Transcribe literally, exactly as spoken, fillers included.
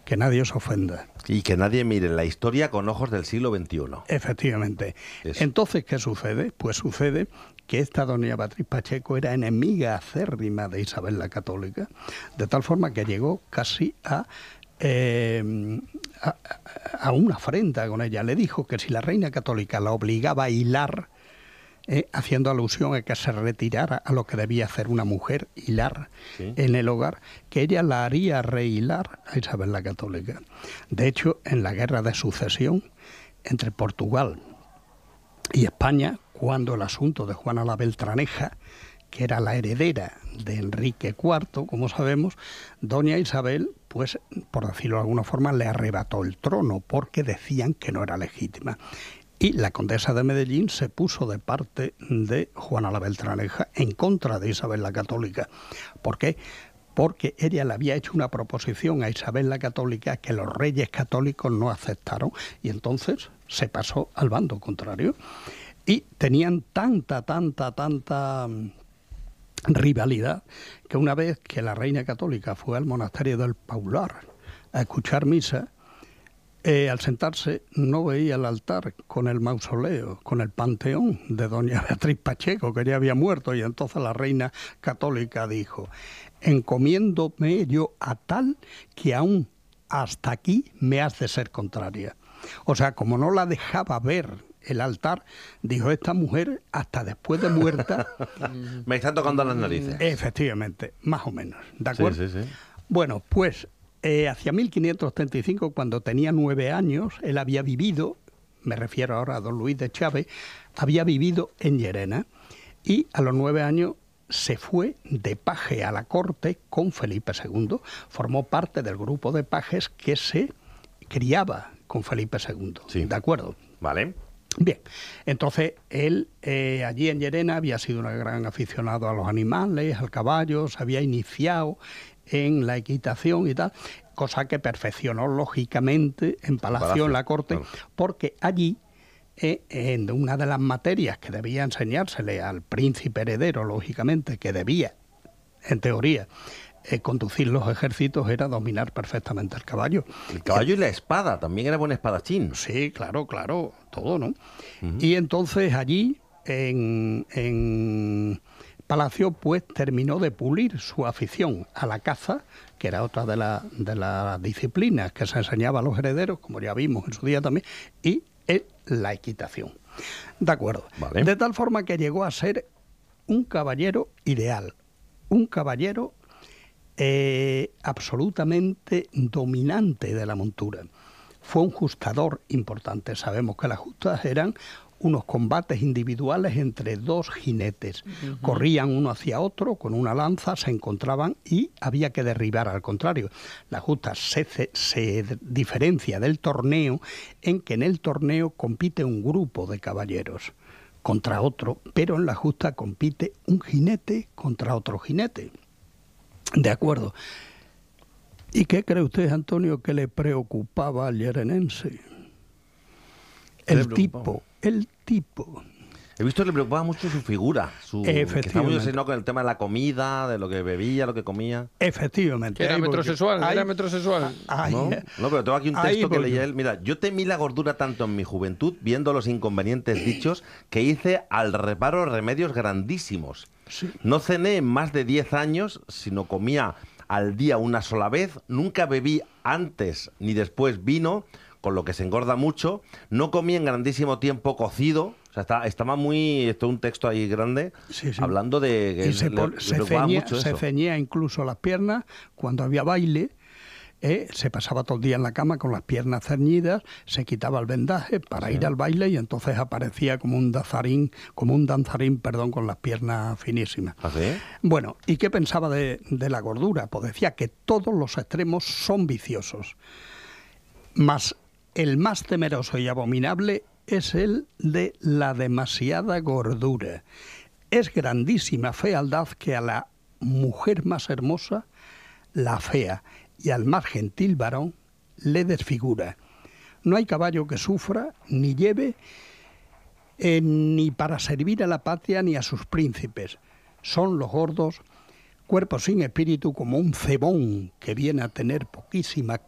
que nadie se ofenda. Y que nadie mire la historia con ojos del siglo veintiuno. Efectivamente. Eso. Entonces, ¿qué sucede? Pues sucede que esta doña Beatriz Pacheco era enemiga acérrima de Isabel la Católica, de tal forma que llegó casi a, eh, a, a una afrenta con ella. Le dijo que si la reina católica la obligaba a hilar, eh, haciendo alusión a que se retirara a lo que debía hacer una mujer, hilar sí. en el hogar, que ella la haría rehilar a Isabel la Católica. De hecho, en la guerra de sucesión entre Portugal y España, cuando el asunto de Juana la Beltraneja, que era la heredera de Enrique cuarto, como sabemos, doña Isabel, pues, por decirlo de alguna forma, le arrebató el trono, porque decían que no era legítima. Y la condesa de Medellín se puso de parte de Juana la Beltraneja en contra de Isabel la Católica. ¿Por qué? Porque ella le había hecho una proposición a Isabel la Católica que los reyes católicos no aceptaron, y entonces se pasó al bando contrario. Y tenían tanta, tanta, tanta rivalidad que una vez que la reina católica fue al monasterio del Paular a escuchar misa, eh, al sentarse no veía el altar con el mausoleo, con el panteón de doña Beatriz Pacheco, que ya había muerto, y entonces la reina católica dijo: encomiéndome yo a tal que aún hasta aquí me has de ser contraria. O sea, como no la dejaba ver el altar, dijo: esta mujer hasta después de muerta me está tocando las narices. Efectivamente, más o menos, ¿de acuerdo? Sí, sí, sí. Bueno, pues eh, hacia mil quinientos treinta y cinco, cuando tenía nueve años, él había vivido, me refiero ahora a don Luis de Chávez, había vivido en Llerena, y a los nueve años se fue de paje a la corte con Felipe segundo, formó parte del grupo de pajes que se criaba con Felipe segundo, sí. ¿De acuerdo? Vale. Bien, entonces él eh, allí en Llerena había sido un gran aficionado a los animales, al caballo, se había iniciado en la equitación y tal, cosa que perfeccionó lógicamente en Palacio, Palacio. en la corte, claro. Porque allí, eh, en una de las materias que debía enseñársele al príncipe heredero, lógicamente, que debía, en teoría, Eh, conducir los ejércitos, era dominar perfectamente el caballo. El caballo y la espada, también era buen espadachín. Sí, claro, claro, todo, ¿no? Uh-huh. Y entonces allí, en, en Palacio, pues terminó de pulir su afición a la caza, que era otra de, la, de las disciplinas que se enseñaba a los herederos, como ya vimos en su día también, y en la equitación. De acuerdo. Vale. De tal forma que llegó a ser un caballero ideal, un caballero Eh, absolutamente dominante de la montura. Fue un justador importante. Sabemos que las justas eran unos combates individuales entre dos jinetes. Uh-huh. Corrían uno hacia otro con una lanza, se encontraban y había que derribar al contrario. La justa se, se diferencia del torneo en que en el torneo compite un grupo de caballeros contra otro, pero en la justa compite un jinete contra otro jinete. De acuerdo. ¿Y qué cree usted, Antonio, que le preocupaba al llerenense? El tipo, el tipo. He visto que le preocupaba mucho su figura, su, que está muy obsesionado con el tema de la comida, de lo que bebía, lo que comía. Efectivamente. Que era metrosexual, hay, era metrosexual. Hay, ¿No? no, pero tengo aquí un texto que leía él. Mira, yo temí la gordura tanto en mi juventud, viendo los inconvenientes dichos, que hice al reparo remedios grandísimos. Sí. No cené en más de diez años, sino comía al día una sola vez. Nunca bebí antes ni después vino, con lo que se engorda mucho. No comí en grandísimo tiempo cocido. O sea, está, estaba muy... Esto es un texto ahí grande, sí, sí. hablando de... Que y se, le, le se, ceñía, se ceñía incluso las piernas cuando había baile. Eh, se pasaba todo el día en la cama con las piernas ceñidas, se quitaba el vendaje para sí. ir al baile, y entonces aparecía como un danzarín, como un danzarín, perdón, con las piernas finísimas. ¿Ah, sí? Bueno, ¿y qué pensaba de, de la gordura? Pues decía que todos los extremos son viciosos, mas el más temeroso y abominable es el de la demasiada gordura. Es grandísima fealdad que a la mujer más hermosa la fea, y al más gentil varón le desfigura. No hay caballo que sufra, ni lleve, eh, ni para servir a la patria ni a sus príncipes. Son los gordos, cuerpos sin espíritu, como un cebón que viene a tener poquísima